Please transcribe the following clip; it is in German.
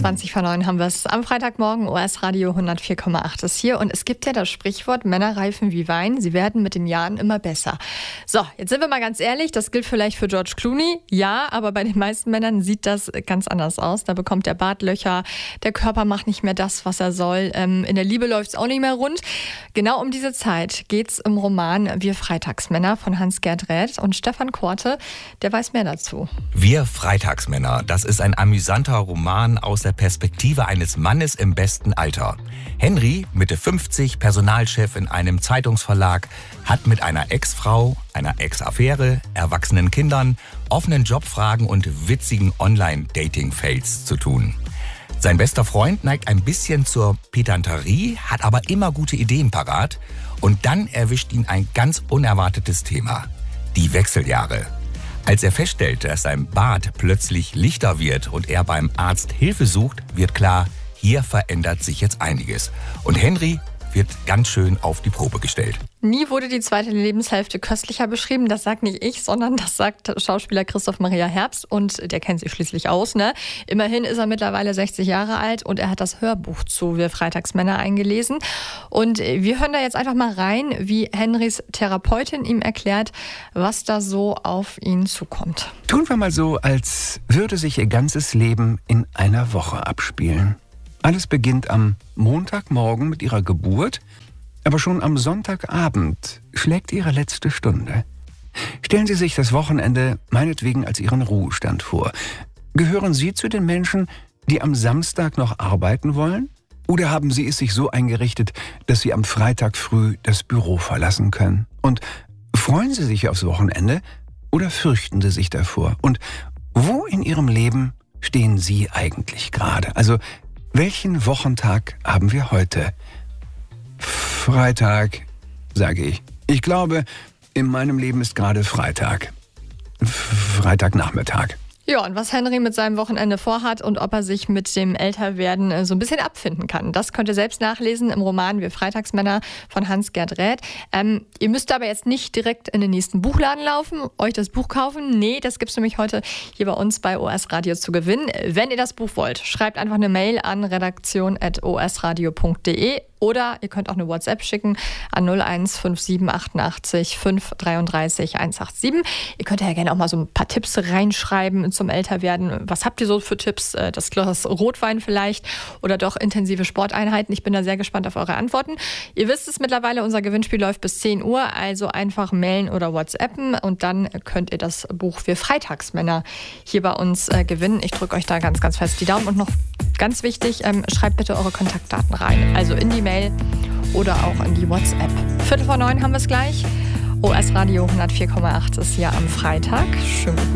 20:09 haben wir es. Am Freitagmorgen, OS Radio 104,8 ist hier. Und es gibt ja das Sprichwort, Männer reifen wie Wein, sie werden mit den Jahren immer besser. So, jetzt sind wir mal ganz ehrlich, das gilt vielleicht für George Clooney, ja, aber bei den meisten Männern sieht das ganz anders aus. Da bekommt der Bart Löcher, der Körper macht nicht mehr das, was er soll. In der Liebe läuft es auch nicht mehr rund. Genau um diese Zeit geht es im Roman Wir Freitagsmänner von Hans-Gerd Räth. Und Stefan Korte, der weiß mehr dazu. Wir Freitagsmänner, das ist ein amüsanter Roman aus der Perspektive eines Mannes im besten Alter. Henry, Mitte 50, Personalchef in einem Zeitungsverlag, hat mit einer Ex-Frau, einer Ex-Affäre, erwachsenen Kindern, offenen Jobfragen und witzigen Online-Dating-Fails zu tun. Sein bester Freund neigt ein bisschen zur Pedanterie, hat aber immer gute Ideen parat. Und dann erwischt ihn ein ganz unerwartetes Thema: die Wechseljahre. Als er feststellt, dass sein Bart plötzlich lichter wird und er beim Arzt Hilfe sucht, wird klar, hier verändert sich jetzt einiges. Und Henry wird ganz schön auf die Probe gestellt. Nie wurde die zweite Lebenshälfte köstlicher beschrieben. Das sagt nicht ich, sondern das sagt Schauspieler Christoph Maria Herbst. Und der kennt sich schließlich aus, ne? Immerhin ist er mittlerweile 60 Jahre alt und er hat das Hörbuch zu Wir Freitagsmänner eingelesen. Und wir hören da jetzt einfach mal rein, wie Henrys Therapeutin ihm erklärt, was da so auf ihn zukommt. Tun wir mal so, als würde sich ihr ganzes Leben in einer Woche abspielen. Alles beginnt am Montagmorgen mit ihrer Geburt, aber schon am Sonntagabend schlägt ihre letzte Stunde. Stellen Sie sich das Wochenende meinetwegen als Ihren Ruhestand vor. Gehören Sie zu den Menschen, die am Samstag noch arbeiten wollen? Oder haben Sie es sich so eingerichtet, dass Sie am Freitag früh das Büro verlassen können? Und freuen Sie sich aufs Wochenende oder fürchten Sie sich davor? Und wo in Ihrem Leben stehen Sie eigentlich gerade? Also, welchen Wochentag haben wir heute? Freitag, sage ich. Ich glaube, in meinem Leben ist gerade Freitag. Freitagnachmittag. Ja, und was Henry mit seinem Wochenende vorhat und ob er sich mit dem Älterwerden so ein bisschen abfinden kann, das könnt ihr selbst nachlesen im Roman Wir Freitagsmänner von Hans-Gerd Räth. Ihr müsst aber jetzt nicht direkt in den nächsten Buchladen laufen, euch das Buch kaufen. Nee, das gibt's nämlich heute hier bei uns bei OS Radio zu gewinnen. Wenn ihr das Buch wollt, schreibt einfach eine Mail an redaktion@osradio.de. Oder ihr könnt auch eine WhatsApp schicken an 0157 88 533 187. Ihr könnt ja gerne auch mal so ein paar Tipps reinschreiben zum Älterwerden. Was habt ihr so für Tipps? Das Glas Rotwein vielleicht oder doch intensive Sporteinheiten? Ich bin da sehr gespannt auf eure Antworten. Ihr wisst es mittlerweile, unser Gewinnspiel läuft bis 10 Uhr. Also einfach mailen oder WhatsAppen und dann könnt ihr das Buch für Freitagsmänner hier bei uns gewinnen. Ich drücke euch da ganz, ganz fest die Daumen. Und noch ganz wichtig, schreibt bitte eure Kontaktdaten rein. Also in die Mail oder auch in die WhatsApp. 8:45 haben wir es gleich. OS Radio 104,8 ist hier am Freitag. Schönen guten